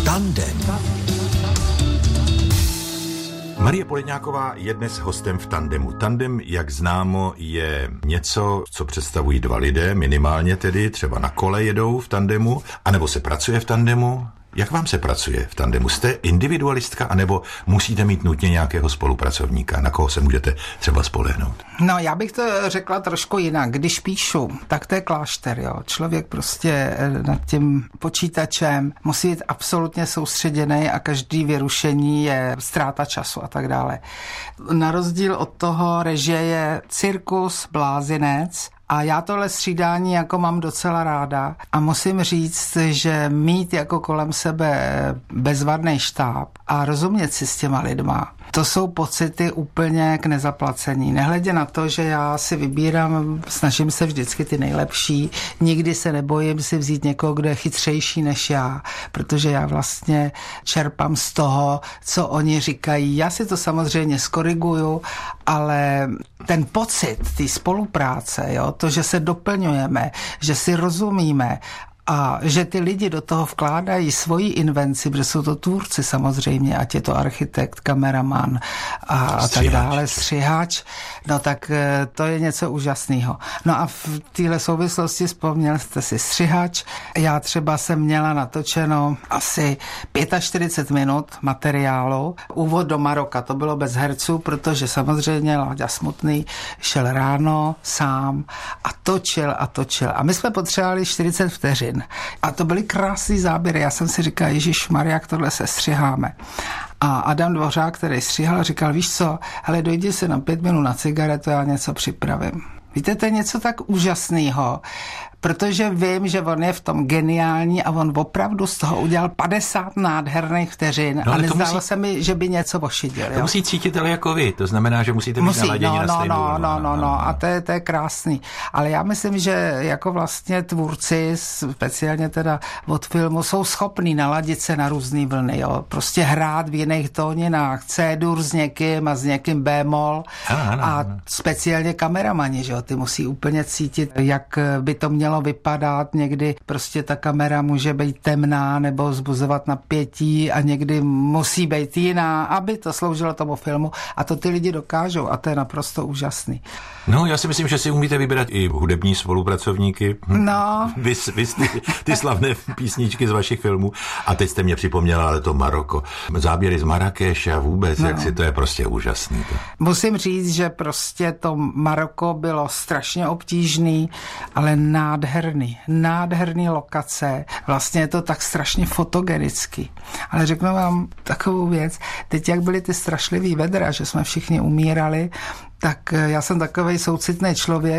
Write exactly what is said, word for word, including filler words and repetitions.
Tandem. Marie Poledňáková je dnes hostem v Tandemu. Tandem, jak známo, je něco, co představují dva lidé, minimálně tedy, třeba na kole jedou v tandemu, anebo se pracuje v tandemu. Jak vám se pracuje v tandemu? Jste individualistka, anebo musíte mít nutně nějakého spolupracovníka, na koho se můžete třeba spolehnout? No, já bych to řekla trošku jinak. Když píšu, tak to je klášter, jo. Člověk prostě nad tím počítačem musí být absolutně soustředěný a každý vyrušení je ztráta času a tak dále. Na rozdíl od toho režie je cirkus, blázinec. A já tohle střídání jako mám docela ráda a musím říct, že mít jako kolem sebe bezvadný štáb a rozumět si s těma lidma, to jsou pocity úplně k nezaplacení. Nehledě na to, že já si vybírám, snažím se vždycky ty nejlepší, nikdy se nebojím si vzít někoho, kdo je chytřejší než já, protože já vlastně čerpám z toho, co oni říkají. Já si to samozřejmě skoriguju, ale ten pocit té spolupráce, jo, to, že se doplňujeme, že si rozumíme a že ty lidi do toho vkládají svoji invenci, protože jsou to tvůrci samozřejmě, ať je to architekt, kameraman a, a tak dále, střihač, no tak to je něco úžasného. No a v téhle souvislosti vzpomněl jste si střihač. Já třeba jsem měla natočeno asi čtyřicet pět minut materiálu. Úvod do Maroka, to bylo bez herců, protože samozřejmě Láďa Smutný šel ráno sám a točil a točil. A my jsme potřebovali čtyřicet vteřin. A to byly krásný záběry. Já jsem si říkal, ježišmarja, jak tohle se střiháme. A Adam Dvořák, který stříhal, říkal, víš co, hele, dojdi si na pět minut na cigaretu, já něco připravím. Víte, to je něco tak úžasného, protože vím, že on je v tom geniální a on opravdu z toho udělal padesát nádherných vteřin no, a nezdálo musí... se mi, že by něco ošidil. To musí cítitel jako vy, to znamená, že musíte být musí, naladěni no, na stejnou no, vlnu. no, no, no, a to je, to je krásný. Ale já myslím, že jako vlastně tvůrci, speciálně teda od filmu, jsou schopní naladit se na různý vlny, jo. Prostě hrát v jiných tóninách, C-dur s někým a s někým B-mol ano, ano, a ano. speciálně kameramani, že jo, ty musí úplně cítit, jak by to mělo vypadat. Někdy prostě ta kamera může být temná nebo vzbuzovat napětí a někdy musí být jiná, aby to sloužilo tomu filmu a to ty lidi dokážou a to je naprosto úžasný. No, já si myslím, že si umíte vybrat i hudební spolupracovníky. No. Vy, vy ty, ty slavné písničky z vašich filmů. A teď jste mě připomněla, ale to Maroko. Záběry z Marrakeše a vůbec, no. Jak si to je prostě úžasný. To. Musím říct, že prostě to Maroko bylo strašně obtížný, ale nádherný. Nádherný lokace. Vlastně je to tak strašně fotogenický. Ale řeknu vám takovou věc. Teď, jak byly ty strašlivý vedra, že jsme všichni umírali, tak já jsem takovej soucitný člověk,